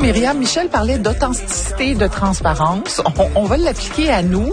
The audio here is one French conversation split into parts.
Myriam, Michel parlait d'authenticité, de transparence. On va l'appliquer à nous.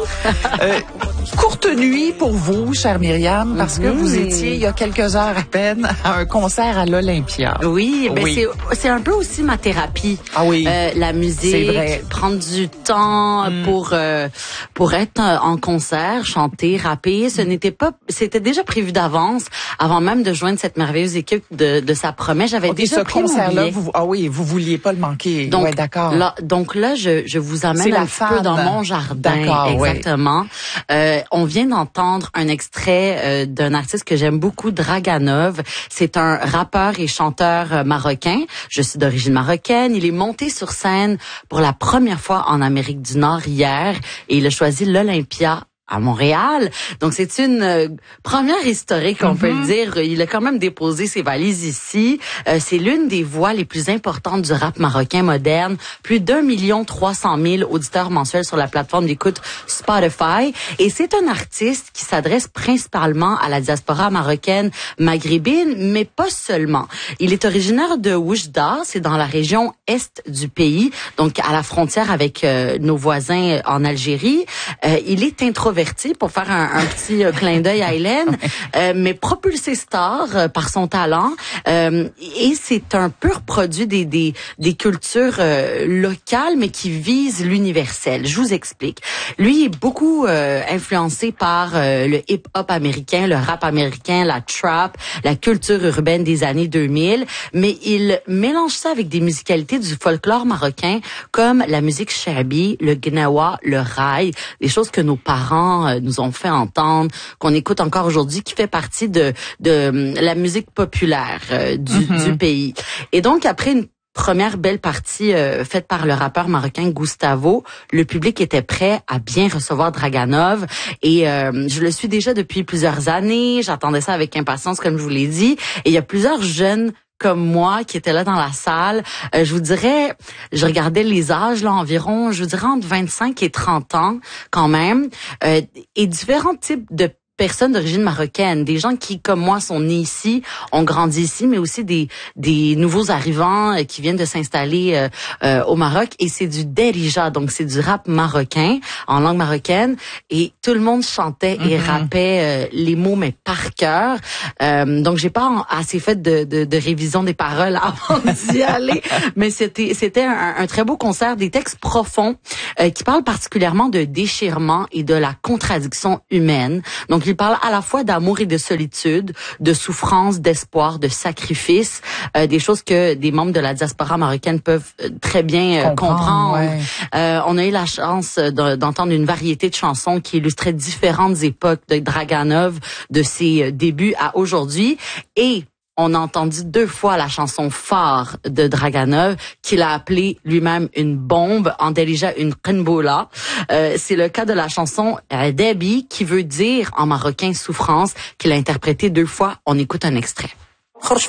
Courte nuit pour vous, chère Myriam, parce que vous étiez, il y a quelques heures à peine, à un concert à l'Olympia. Oui, ben c'est un peu aussi ma thérapie. Ah oui. La musique, c'est vrai. Prendre du temps pour être en concert, chanter, rapper. C'était déjà prévu d'avance, avant même de joindre cette merveilleuse équipe de Sa Promesse. J'avais déjà pris mon billet. Vous vouliez pas le manquer. Donc, ouais, d'accord. Donc là, je vous amène un peu dans mon jardin. D'accord, exactement. Ouais. On vient d'entendre un extrait d'un artiste que j'aime beaucoup, Draganov. C'est un rappeur et chanteur marocain. Je suis d'origine marocaine. Il est monté sur scène pour la première fois en Amérique du Nord hier et il a choisi l'Olympia à Montréal. Donc, c'est une première historique, on peut le dire. Il a quand même déposé ses valises ici. C'est l'une des voix les plus importantes du rap marocain moderne. Plus d'1,3 million auditeurs mensuels sur la plateforme d'écoute Spotify. Et c'est un artiste qui s'adresse principalement à la diaspora marocaine maghrébine, mais pas seulement. Il est originaire de Oujda, c'est dans la région est du pays, donc à la frontière avec nos voisins en Algérie. Il est introverti pour faire un petit clin d'œil à Hélène, mais propulsé star par son talent. Et c'est un pur produit des cultures locales, mais qui visent l'universel. Je vous explique. Lui est beaucoup influencé par le hip-hop américain, le rap américain, la trap, la culture urbaine des années 2000, mais il mélange ça avec des musicalités du folklore marocain, comme la musique shabi, le gnawa, le raï, des choses que nos parents nous ont fait entendre, qu'on écoute encore aujourd'hui, qui fait partie de la musique populaire du pays. Et donc, après une première belle partie faite par le rappeur marocain Gustavo, le public était prêt à bien recevoir Draganov et je le suis déjà depuis plusieurs années. J'attendais ça avec impatience, comme je vous l'ai dit. Et il y a plusieurs jeunes comme moi qui étaient là dans la salle. Je vous dirais, je regardais les âges là environ, je vous dirais entre 25 et 30 ans quand même, et différents types de personnes d'origine marocaine, des gens qui, comme moi, sont nés ici, ont grandi ici, mais aussi des nouveaux arrivants qui viennent de s'installer au Maroc. Et c'est du derija, donc c'est du rap marocain, en langue marocaine. Et tout le monde chantait et rappait les mots, mais par cœur. Donc, j'ai pas assez fait de révision des paroles avant d'y aller. Mais c'était un très beau concert, des textes profonds qui parlent particulièrement de déchirement et de la contradiction humaine. Donc, il parle à la fois d'amour et de solitude, de souffrance, d'espoir, de sacrifice, des choses que des membres de la diaspora marocaine peuvent très bien comprendre. Ouais. On a eu la chance d'entendre une variété de chansons qui illustraient différentes époques de Draganov, de ses débuts à aujourd'hui. Et on a entendu 2 fois la chanson phare de Draganov, qu'il a appelée lui-même une bombe, en derija une qinboula. C'est le cas de la chanson Debi, qui veut dire en marocain souffrance, qu'il a interprétée 2 fois. On écoute un extrait.